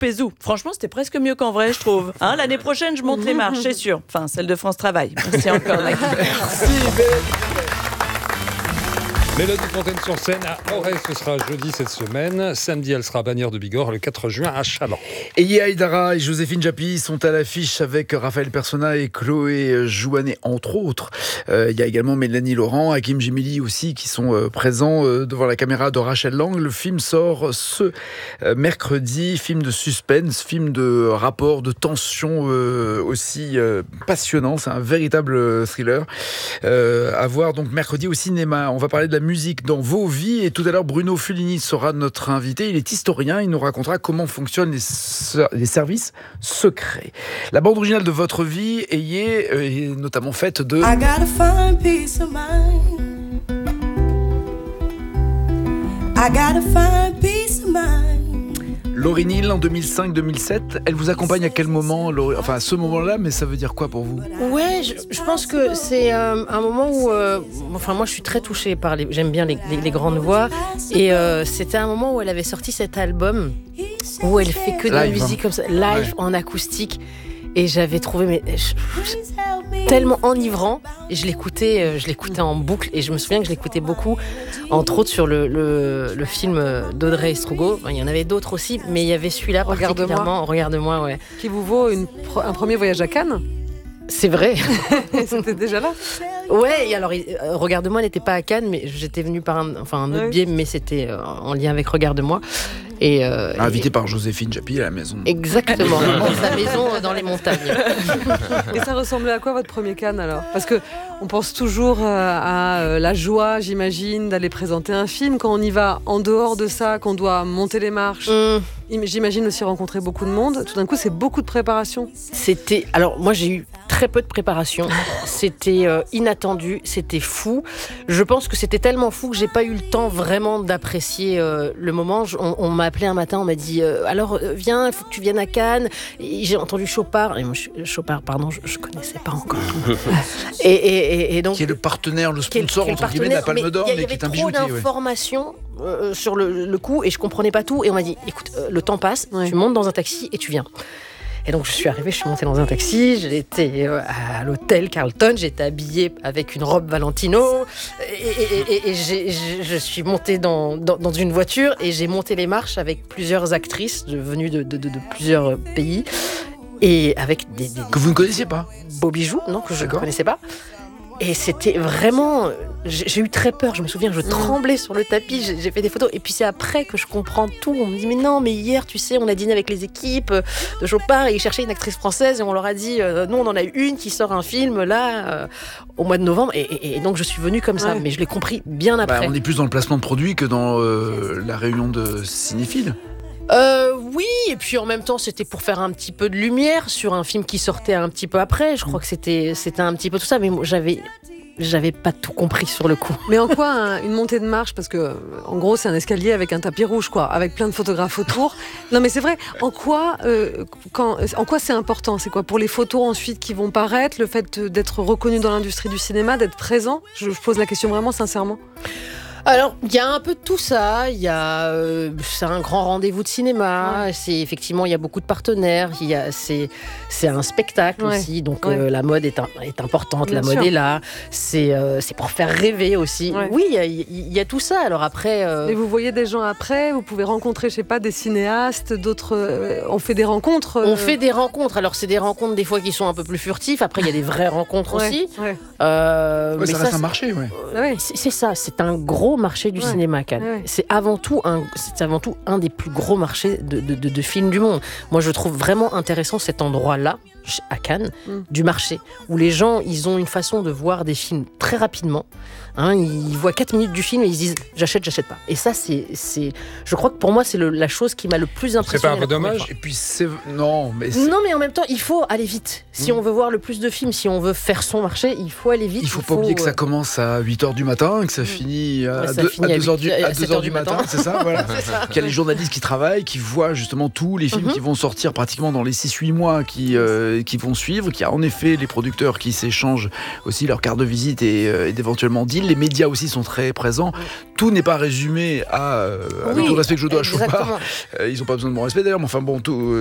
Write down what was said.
Pézou. Franchement, c'était presque mieux qu'en vrai, je trouve. Hein, l'année prochaine, je monte les marches, c'est sûr. Enfin, celle de France Travail. Merci encore, Nagui. Merci, Mélodie Fontaine-sur-Seine à Auray, ce sera jeudi cette semaine. Samedi, elle sera à Bagnères de Bigorre le 4 juin à Châlons. Et Yaïdara et Joséphine Japy sont à l'affiche avec Raphaël Persona et Chloé Jouanet, entre autres. Il y a également Mélanie Laurent, Hakim Jemili aussi, qui sont présents devant la caméra de Rachel Lang. Le film sort ce mercredi, film de suspense, film de rapport, de tension aussi passionnant. C'est un véritable thriller à voir donc mercredi au cinéma. On va parler de la musique dans vos vies et tout à l'heure Bruno Fulini sera notre invité. Il est historien, il nous racontera comment fonctionnent les services secrets. La bande originale de votre vie est notamment faite de... I gotta find peace of mind. I gotta find peace of mind. Laurie Neal en 2005-2007, elle vous accompagne à quel moment, Laurie? Enfin à ce moment-là, mais ça veut dire quoi pour vous? Ouais, je pense que c'est un moment où, moi je suis très touchée par j'aime bien les grandes voix, et c'était un moment où elle avait sorti cet album où elle fait que de la musique comme ça, live en acoustique, et j'avais trouvé tellement enivrant, et je l'écoutais en boucle, et je me souviens que je l'écoutais beaucoup, entre autres sur le film d'Audrey Estrugo. Il y en avait d'autres aussi, mais il y avait celui-là particulièrement, Regarde-moi, ouais. Qui vous vaut un premier voyage à Cannes. C'est vrai. C'était déjà là. Ouais, et alors Regarde-moi n'était pas à Cannes, mais j'étais venue par un autre biais, mais c'était en lien avec Regarde-moi. Invité par Joséphine Japy à la maison. Exactement, sa maison dans les montagnes. Et ça ressemblait à quoi votre premier Cannes alors? Parce que on pense toujours à la joie, j'imagine, d'aller présenter un film. Quand on y va en dehors de ça, qu'on doit monter les marches, j'imagine aussi rencontrer beaucoup de monde. Tout d'un coup, c'est beaucoup de préparation. Alors moi j'ai eu très peu de préparation. C'était inattendu, c'était fou. Je pense que c'était tellement fou que j'ai pas eu le temps vraiment d'apprécier le moment. On m'a appelé un matin, on m'a dit alors viens, il faut que tu viennes à Cannes. Et j'ai entendu Chopard, et moi Chopard, pardon, je connaissais pas encore. et donc qui est le partenaire, le sponsor entre guillemets de la Palme d'Or, mais qui est un bijoutier. Il y avait trop d'informations sur le coup, et je comprenais pas tout. Et on m'a dit écoute, le temps passe, tu montes dans un taxi et tu viens. Et donc je suis arrivée, je suis montée dans un taxi, j'étais à l'hôtel Carlton, j'étais habillée avec une robe Valentino, et je suis montée dans une voiture, et j'ai monté les marches avec plusieurs actrices venues de plusieurs pays, et avec des que vous ne connaissiez pas. Beaux bijoux, non, que je ne connaissais pas. Et c'était vraiment... J'ai eu très peur, je me souviens, je tremblais sur le tapis, j'ai fait des photos. Et puis c'est après que je comprends tout. On me dit, mais non, mais hier, tu sais, on a dîné avec les équipes de Chopard, et ils cherchaient une actrice française, et on leur a dit, nous, on en a eu une qui sort un film, là, au mois de novembre. Et donc, je suis venue comme ça, mais je l'ai compris bien après. On est plus dans le placement de produits que dans la réunion de cinéphiles. Oui, et puis en même temps, c'était pour faire un petit peu de lumière sur un film qui sortait un petit peu après. Je crois que c'était un petit peu tout ça, mais moi, j'avais pas tout compris sur le coup. Mais en quoi une montée de marche? Parce que, en gros, c'est un escalier avec un tapis rouge, quoi, avec plein de photographes autour. Non, mais c'est vrai. En quoi c'est important? C'est quoi pour les photos ensuite qui vont paraître? Le fait d'être reconnu dans l'industrie du cinéma, d'être présent? Je pose la question vraiment sincèrement. Alors, il y a un peu de tout ça. Il y a, c'est un grand rendez-vous de cinéma. Ouais. C'est effectivement, il y a beaucoup de partenaires. C'est un spectacle aussi. Donc, la mode est importante. Bien la mode est là. C'est pour faire rêver aussi. Ouais. Oui, il y a tout ça. Alors après. Et vous voyez des gens après. Vous pouvez rencontrer, je sais pas, des cinéastes, d'autres. On fait des rencontres. On fait des rencontres. Alors, c'est des rencontres des fois qui sont un peu plus furtifs. Après, il y a des vraies rencontres aussi. Ouais. Mais ça reste un marché. C'est ça. C'est un gros marché du cinéma Cannes. Ouais. C'est avant tout un des plus gros marchés de films du monde. Moi, je trouve vraiment intéressant cet endroit-là, à Cannes, du marché, où les gens, ils ont une façon de voir des films très rapidement. Ils voient 4 minutes du film et ils se disent j'achète pas. Et ça, je crois que pour moi, c'est la chose qui m'a le plus impressionné. C'est pas un peu dommage? Et puis non, mais en même temps, il faut aller vite. Si on veut voir le plus de films, si on veut faire son marché, il faut aller vite. Il faut pas oublier que ça commence à 8h du matin, que ça finit à 2h du matin. C'est ça, voilà. Qu'il y a les journalistes qui travaillent, qui voient justement tous les films qui vont sortir pratiquement dans les 6-8 mois qui qui vont suivre, qu'il y a en effet les producteurs qui s'échangent aussi leurs cartes de visite et d'éventuellement deals. Les médias aussi sont très présents. Tout n'est pas résumé à avec tout le respect que je dois à Chopard. Ils n'ont pas besoin de mon respect d'ailleurs, mais enfin bon, tout